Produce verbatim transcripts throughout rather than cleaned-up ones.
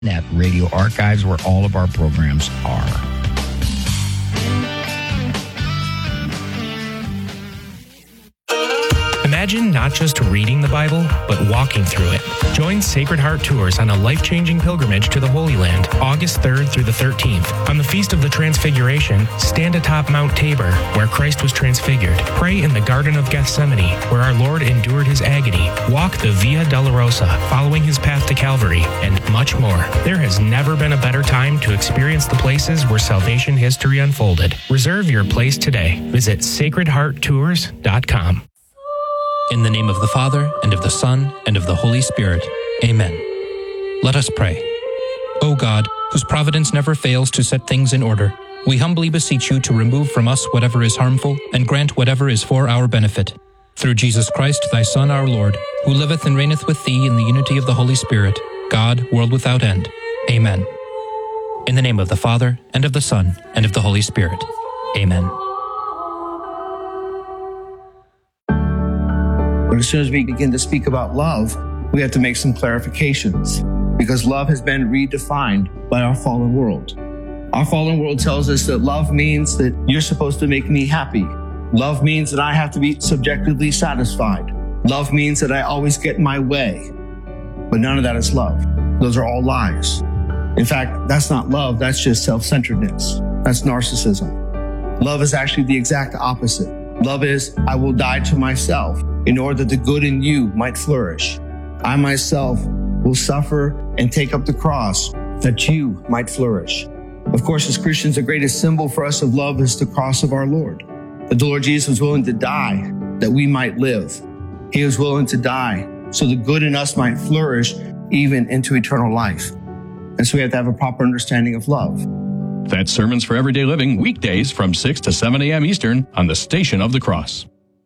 Net Radio Archives, where all of our programs are. Imagine not just reading the Bible, but walking through it. Join Sacred Heart Tours on a life-changing pilgrimage to the Holy Land, August third through the thirteenth. On the Feast of the Transfiguration, stand atop Mount Tabor, where Christ was transfigured. Pray in the Garden of Gethsemane, where our Lord endured his agony. Walk the Via Dolorosa, following his path to Calvary, and much more. There has never been a better time to experience the places where salvation history unfolded. Reserve your place today. Visit sacred heart tours dot com. In the name of the Father, and of the Son, and of the Holy Spirit. Amen. Let us pray. O God, whose providence never fails to set things in order, we humbly beseech you to remove from us whatever is harmful, and grant whatever is for our benefit. Through Jesus Christ, thy Son, our Lord, who liveth and reigneth with thee in the unity of the Holy Spirit, God, world without end. Amen. In the name of the Father, and of the Son, and of the Holy Spirit. Amen. But as soon as we begin to speak about love, we have to make some clarifications, because love has been redefined by our fallen world. Our fallen world tells us that love means that you're supposed to make me happy. Love means that I have to be subjectively satisfied. Love means that I always get my way. But none of that is love. Those are all lies. In fact, that's not love. That's just self-centeredness. That's narcissism. Love is actually the exact opposite. Love is, I will die to myself in order that the good in you might flourish. I myself will suffer and take up the cross that you might flourish. Of course, as Christians, the greatest symbol for us of love is the cross of our Lord. That the Lord Jesus was willing to die that we might live. He was willing to die so the good in us might flourish even into eternal life. And so we have to have a proper understanding of love. That's Sermons for Everyday Living, weekdays from six to seven a.m. Eastern on the Station of the Cross.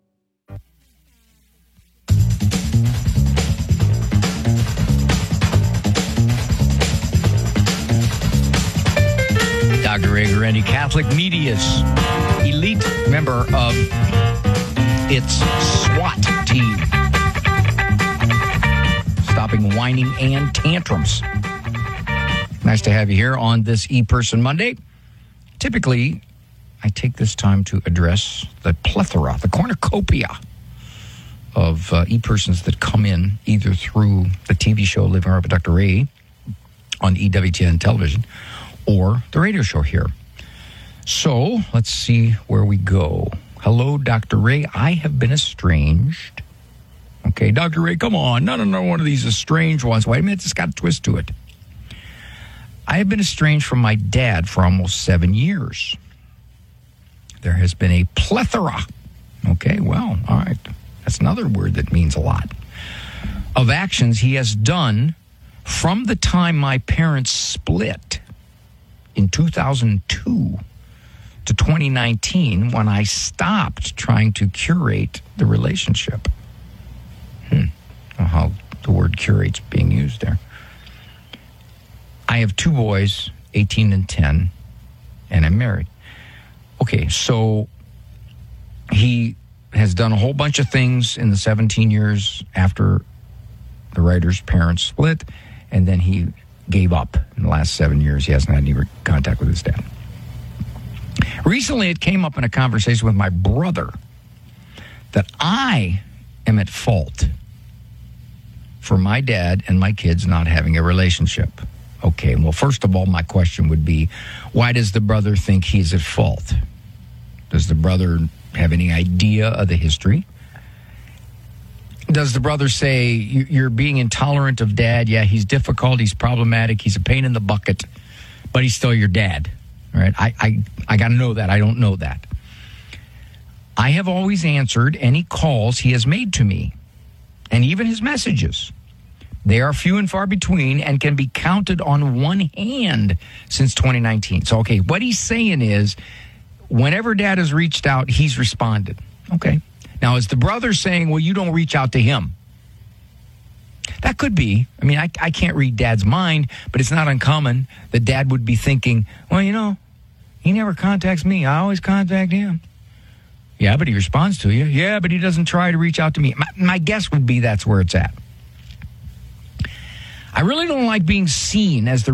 Doctor Ray Guarendi, Catholic Media's elite member of its SWAT team. Stopping whining and tantrums. Nice to have you here on this ePerson Monday. Typically, I take this time to address the plethora, the cornucopia of uh, e-persons that come in either through the T V show Living Right with Doctor Ray on E W T N television or the radio show here. So let's see where we go. Hello, Doctor Ray. I have been estranged. Okay, Doctor Ray, come on. Not another one of these estranged ones. Wait a minute, it's got a twist to it. I have been estranged from my dad for almost seven years. There has been a plethora. Okay, well, all right. That's another word that means a lot. Of actions he has done from the time my parents split in two thousand two to twenty nineteen, when I stopped trying to curate the relationship. Hmm. I don't know how the word curate's being used there. I have two boys, eighteen and ten, and I'm married. Okay, so he has done a whole bunch of things in the seventeen years after the writer's parents split, and then he gave up. In the last seven years, he hasn't had any contact with his dad. Recently, it came up in a conversation with my brother that I am at fault for my dad and my kids not having a relationship. Okay, well, first of all, my question would be, why does the brother think he's at fault? Does the brother have any idea of the history? Does the brother say, you're being intolerant of dad? Yeah, he's difficult, he's problematic, he's a pain in the bucket, but he's still your dad. All right, I, I, I got to know that. I don't know that. I have always answered any calls he has made to me, and even his messages. They are few and far between and can be counted on one hand since twenty nineteen. So, okay, what he's saying is, whenever dad has reached out, he's responded. Okay. Now, is the brother saying, well, you don't reach out to him? That could be. I mean, I, I can't read dad's mind, but it's not uncommon that dad would be thinking, well, you know, he never contacts me. I always contact him. Yeah, but he responds to you. Yeah, but he doesn't try to reach out to me. My, my guess would be that's where it's at. I really don't like being seen as the